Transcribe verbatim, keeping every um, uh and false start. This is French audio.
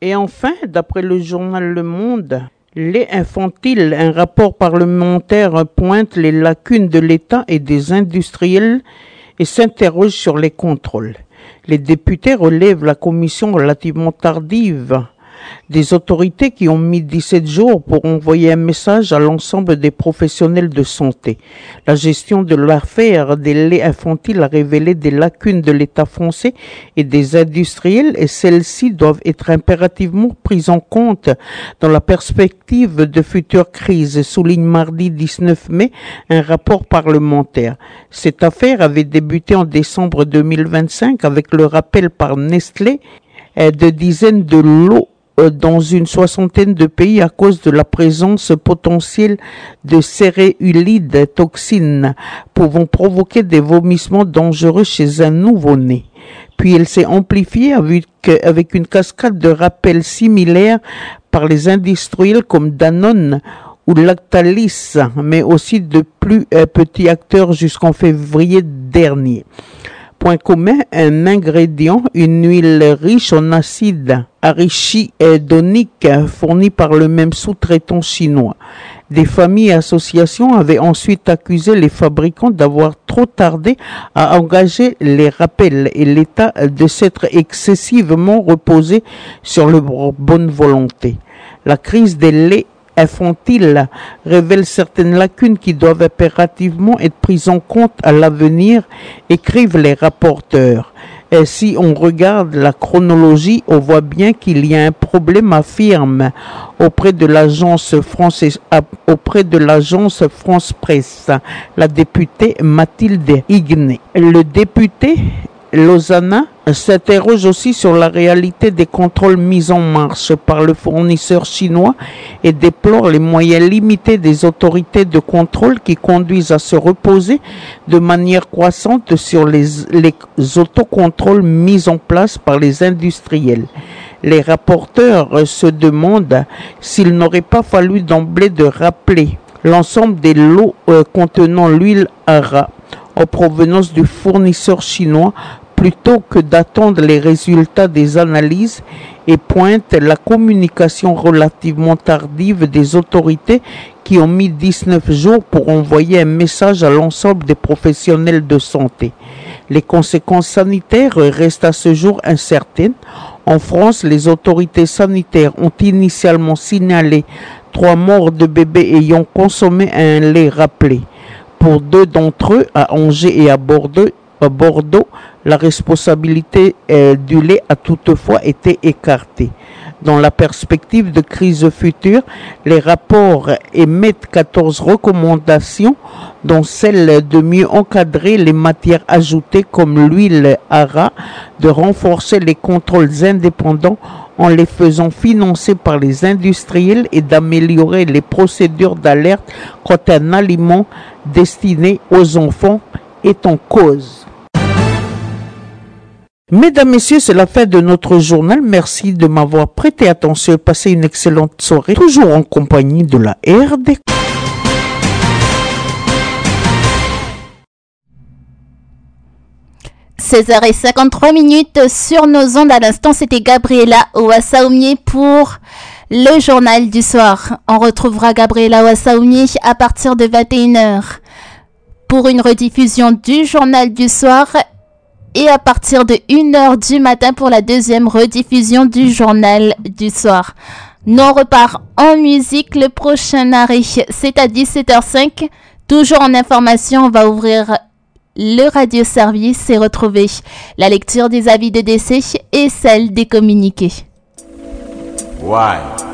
Et enfin, d'après le journal Le Monde, lait infantile, un rapport parlementaire pointe les lacunes de l'État et des industriels et s'interroge sur les contrôles. Les députés relèvent la commission relativement tardive des autorités qui ont mis dix-sept jours pour envoyer un message à l'ensemble des professionnels de santé. La gestion de l'affaire des laits infantiles a révélé des lacunes de l'État français et des industriels et celles-ci doivent être impérativement prises en compte dans la perspective de futures crises, souligne mardi dix-neuf mai un rapport parlementaire. Cette affaire avait débuté en décembre deux mille vingt-cinq avec le rappel par Nestlé de dizaines de lots dans une soixantaine de pays à cause de la présence potentielle de céréulides toxines pouvant provoquer des vomissements dangereux chez un nouveau-né. Puis elle s'est amplifiée avec, avec une cascade de rappels similaires par les industriels comme Danone ou Lactalis, mais aussi de plus euh, petits acteurs jusqu'en février dernier. Point commun, un ingrédient, une huile riche en acide arachidonique fournie par le même sous-traitant chinois. Des familles et associations avaient ensuite accusé les fabricants d'avoir trop tardé à engager les rappels et l'État de s'être excessivement reposé sur leur bonne volonté. La crise des laits infantile révèle certaines lacunes qui doivent impérativement être prises en compte à l'avenir, écrivent les rapporteurs. Et si on regarde la chronologie, on voit bien qu'il y a un problème, affirme auprès de l'agence France, auprès de l'agence France Presse, la députée Mathilde Hignet. Le député Lozana s'interroge aussi sur la réalité des contrôles mis en marche par le fournisseur chinois et déplore les moyens limités des autorités de contrôle qui conduisent à se reposer de manière croissante sur les, les autocontrôles mis en place par les industriels. Les rapporteurs se demandent s'il n'aurait pas fallu d'emblée de rappeler l'ensemble des lots euh, contenant l'huile Ara en provenance du fournisseur chinois plutôt que d'attendre les résultats des analyses et pointe la communication relativement tardive des autorités qui ont mis dix-neuf jours pour envoyer un message à l'ensemble des professionnels de santé. Les conséquences sanitaires restent à ce jour incertaines. En France, les autorités sanitaires ont initialement signalé trois morts de bébés ayant consommé un lait rappelé. Pour deux d'entre eux, à Angers et à Bordeaux, à Bordeaux, la responsabilité euh, du lait a toutefois été écartée. Dans la perspective de crise future, les rapports émettent quatorze recommandations, dont celle de mieux encadrer les matières ajoutées comme l'huile Ara, de renforcer les contrôles indépendants en les faisant financer par les industriels et d'améliorer les procédures d'alerte quand un aliment destiné aux enfants est en cause. Mesdames, Messieurs, c'est la fin de notre journal. Merci de m'avoir prêté attention. Passez une excellente soirée, toujours en compagnie de la R D. seize heures cinquante-trois minutes sur nos ondes. À l'instant, c'était Gabriela Ouassaoumi pour le journal du soir. On retrouvera Gabriela Ouassaoumi à partir de vingt et une heures pour une rediffusion du journal du soir et à partir de une heure du matin pour la deuxième rediffusion du journal du soir. Nous on repart en musique. Le prochain arrêt, c'est à dix-sept heures cinq. Toujours en information, on va ouvrir le radio-service et retrouver la lecture des avis de décès et celle des communiqués. Why?